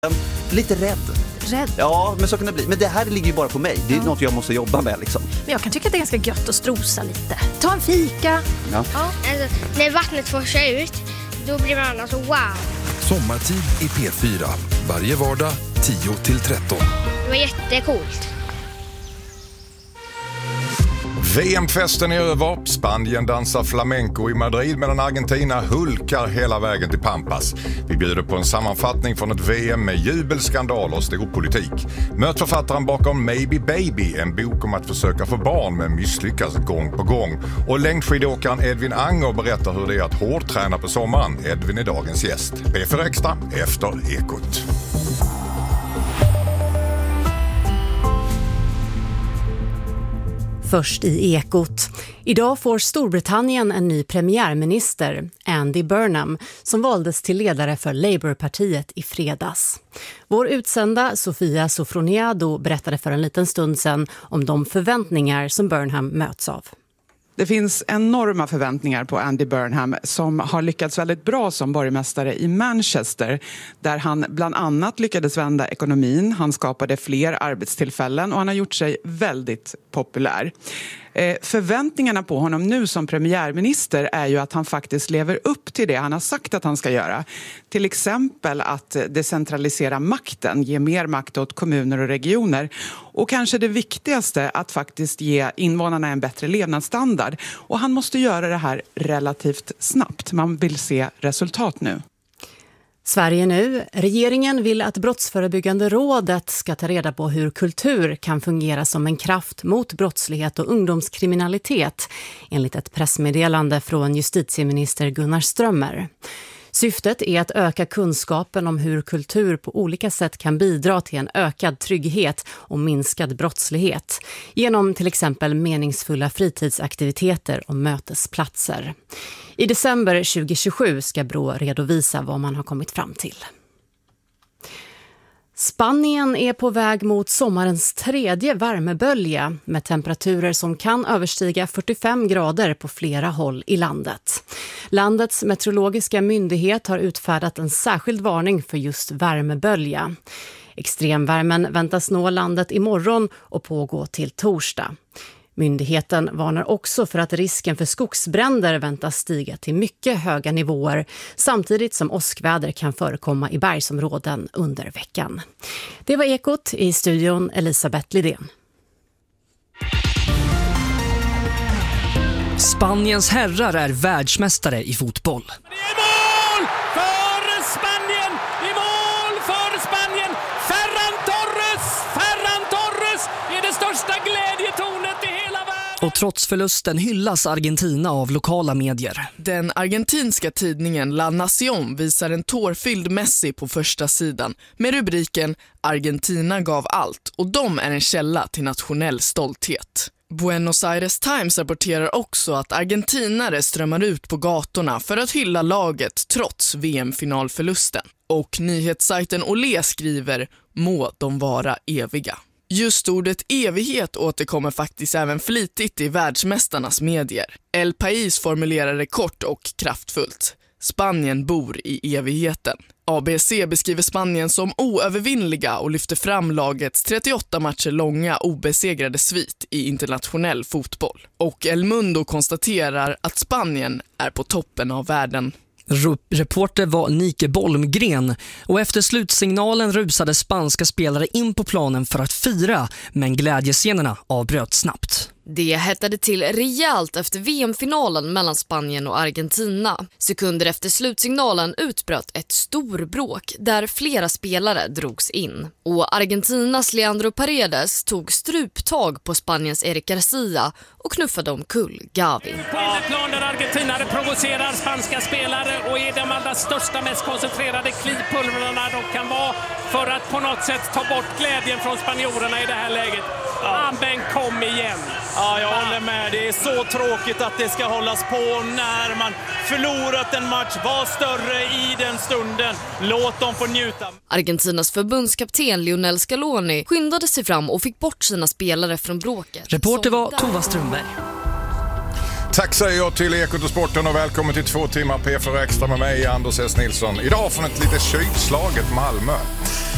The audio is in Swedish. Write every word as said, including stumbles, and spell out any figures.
Lite rädd. Rädd? Ja, men så kan det bli. Men det här ligger ju bara på mig. Det är ja. något jag måste jobba med liksom. Men jag kan tycka att det är ganska gött att strosa lite. Ta en fika. Ja. Ja. Alltså, när vattnet forsar ut, då blir man alltså wow. Sommartid i P fyra. Varje vardag tio till tretton. Det var jättecoolt. V M-festen är över. Spanien dansar flamenco i Madrid medan Argentina hulkar hela vägen till Pampas. Vi bjuder på en sammanfattning från ett V M med jubel, skandal och stor politik. Möt författaren bakom Maybe Baby, en bok om att försöka få barn men misslyckas gång på gång. Och längdskidåkaren Edvin Anger berättar hur det är att hårdträna på sommaren. Edvin är dagens gäst. P fyra Extra efter Ekot. Först i Ekot. Idag får Storbritannien en ny premiärminister, Andy Burnham, som valdes till ledare för Labourpartiet i fredags. Vår utsända Sofia Sofroniado berättade för en liten stund sedan om de förväntningar som Burnham möts av. Det finns enorma förväntningar på Andy Burnham som har lyckats väldigt bra som borgmästare i Manchester, där han bland annat lyckades vända ekonomin, han skapade fler arbetstillfällen och han har gjort sig väldigt populär. Eh, förväntningarna på honom nu som premiärminister är ju att han faktiskt lever upp till det han har sagt att han ska göra. Till exempel att decentralisera makten, ge mer makt åt kommuner och regioner. Och kanske det viktigaste, att faktiskt ge invånarna en bättre levnadsstandard. Och han måste göra det här relativt snabbt. Man vill se resultat nu. Sverige nu. Regeringen vill att Brottsförebyggande rådet ska ta reda på hur kultur kan fungera som en kraft mot brottslighet och ungdomskriminalitet, enligt ett pressmeddelande från justitieminister Gunnar Strömmer. Syftet är att öka kunskapen om hur kultur på olika sätt kan bidra till en ökad trygghet och minskad brottslighet genom till exempel meningsfulla fritidsaktiviteter och mötesplatser. I december tjugohundratjugosju ska Brå redovisa vad man har kommit fram till. Spanien är på väg mot sommarens tredje värmebölja med temperaturer som kan överstiga fyrtiofem grader på flera håll i landet. Landets meteorologiska myndighet har utfärdat en särskild varning för just värmebölja. Extremvärmen väntas nå landet imorgon och pågå till torsdag. Myndigheten varnar också för att risken för skogsbränder väntas stiga till mycket höga nivåer, samtidigt som åskväder kan förekomma i bergsområden under veckan. Det var Ekot, i studion Elisabeth Lidén. Spaniens herrar är världsmästare i fotboll. Det är mål för Spanien! I mål för Spanien! Ferran Torres! Ferran Torres är det största glädjetornet i hela världen! Och trots förlusten hyllas Argentina av lokala medier. Den argentinska tidningen La Nación visar en tårfylld Messi på första sidan med rubriken "Argentina gav allt" och de är en källa till nationell stolthet. Buenos Aires Times rapporterar också att argentinare strömmar ut på gatorna för att hylla laget trots V M-finalförlusten. Och nyhetssajten Olé skriver "Må de vara eviga". Just ordet evighet återkommer faktiskt även flitigt i världsmästarnas medier. El País formulerar det kort och kraftfullt: Spanien bor i evigheten. A B C beskriver Spanien som oövervinnliga och lyfter fram lagets trettioåtta matcher långa obesegrade svit i internationell fotboll. Och El Mundo konstaterar att Spanien är på toppen av världen. Reporter var Nike Bolmgren och efter slutsignalen rusade spanska spelare in på planen för att fira, men glädjescenerna avbröt snabbt. Det hettade till rejält efter V M-finalen mellan Spanien och Argentina. Sekunder efter slutsignalen utbröt ett storbråk där flera spelare drogs in. Och Argentinas Leandro Paredes tog struptag på Spaniens Eric Garcia och knuffade omkull Gavi. På innerplan där Argentina provocerar spanska spelare och är de allra största, mest koncentrerade klipulverna de kan vara för att på något sätt ta bort glädjen från spanjorerna i det här läget. Amben, kom igen. Ja, jag håller med. Det är så tråkigt att det ska hållas på när man förlorat en match. Var större i den stunden. Låt dem få njuta. Argentinas förbundskapten Lionel Scaloni skyndade sig fram och fick bort sina spelare från bråket. Reporter var Tova Strömberg. Tack säger jag till Ekot och Sporten och välkommen till två timmar P fyra Extra med mig, Anders S. Nilsson. Idag från ett lite kylslaget Malmö.